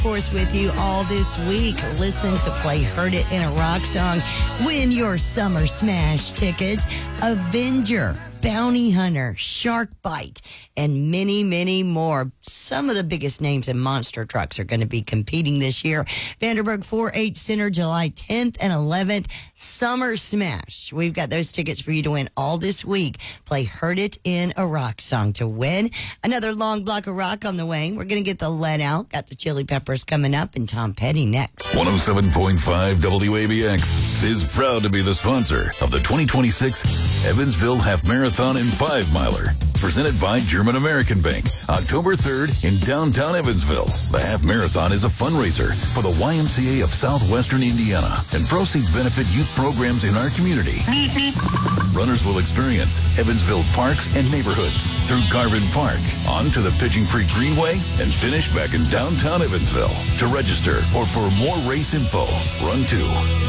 Of course, with you all this week. Listen to Play Heard It in a Rock Song. Win your Summer Smash tickets. Avenger, Bounty Hunter, Shark Bite, and many, many more. Some of the biggest names in monster trucks are going to be competing this year. Vanderburg 4-H Center, July 10th and 11th. Summer Smash. We've got those tickets for you to win all this week. Play Heard It in a Rock Song to win. Another long block of rock on the way. We're going to get the Let Out. Got the Chili Peppers coming up and Tom Petty next. 107.5 WABX is proud to be the sponsor of the 2026 Evansville Half Marathon and 5-miler. Presented by German American Bank. October 3rd in downtown Evansville. The Half Marathon is a fundraiser for the YMCA of Southwestern Indiana, and proceeds benefit youth programs in our community. Runners will experience Evansville parks and neighborhoods through Garvin Park, on to the Pigeon Creek Greenway, and finish back in downtown Evansville. To register or for more race info, run to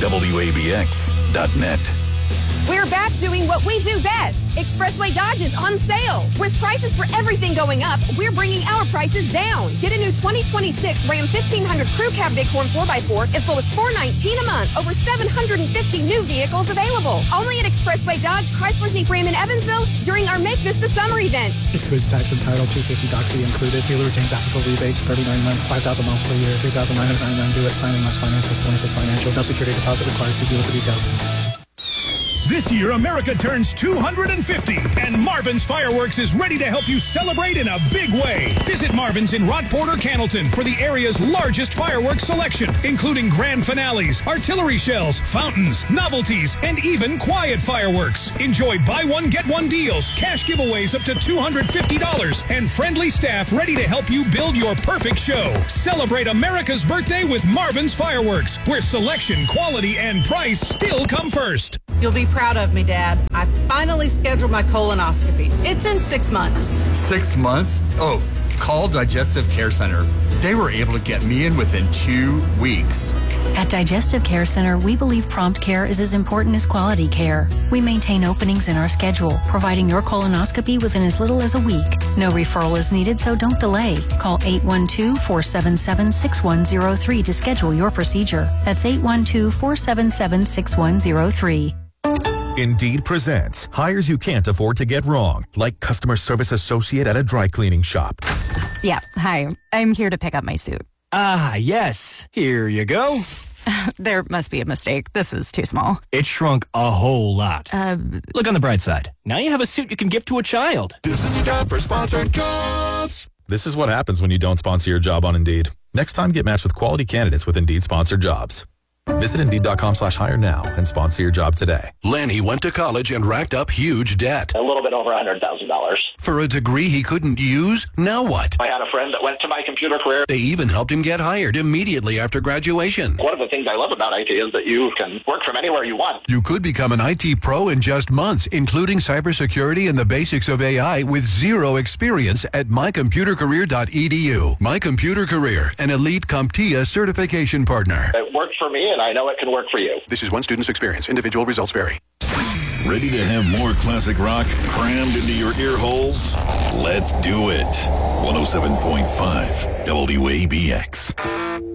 WABX.net. We're back doing what we do best. Expressway Dodge is on sale. With prices for everything going up, we're bringing our prices down. Get a new 2026 Ram 1500 Crew Cab Bighorn 4x4 as low as $419 a month. Over 750 new vehicles available. Only at Expressway Dodge, Chrysler Jeep Ram in Evansville during our Make This the Summer event. Excludes tax and title, $250 doc fee included. Dealer retains applicable rebates, 39 months, 5,000 miles per year, 3,999 due at signing less finance plus 20 plus financial. No security deposit required. See dealer for details. This year, America turns 250, and Marvin's Fireworks is ready to help you celebrate in a big way. Visit Marvin's in Rockport or Cannleton for the area's largest fireworks selection, including grand finales, artillery shells, fountains, novelties, and even quiet fireworks. Enjoy buy one, get one deals, cash giveaways up to $250, and friendly staff ready to help you build your perfect show. Celebrate America's birthday with Marvin's Fireworks, where selection, quality, and price still come first. You'll be proud of me, Dad. I finally scheduled my colonoscopy. It's in 6 months. 6 months? Oh, call Digestive Care Center. They were able to get me in within 2 weeks. At Digestive Care Center, we believe prompt care is as important as quality care. We maintain openings in our schedule, providing your colonoscopy within as little as a week. No referral is needed, so don't delay. Call 812-477-6103 to schedule your procedure. That's 812-477-6103. Indeed presents hires you can't afford to get wrong, like customer service associate at a dry cleaning shop. Yeah, hi. I'm here to pick up my suit. Ah, yes. Here you go. There must be a mistake. This is too small. It shrunk a whole lot. Look on the bright side. Now you have a suit you can give to a child. This is your job for sponsored jobs. This is what happens when you don't sponsor your job on Indeed. Next time, get matched with quality candidates with Indeed sponsored jobs. Visit Indeed.com/hire now and sponsor your job today. Lanny went to college and racked up huge debt. A little bit over $100,000. For a degree he couldn't use? Now what? I had a friend that went to My Computer Career. They even helped him get hired immediately after graduation. One of the things I love about IT is that you can work from anywhere you want. You could become an IT pro in just months, including cybersecurity and the basics of AI with zero experience at mycomputercareer.edu. My Computer Career, an elite CompTIA certification partner. It worked for me, and I know it can work for you. This is one student's experience. Individual results vary. Ready to have more classic rock crammed into your ear holes? Let's do it. 107.5 WABX.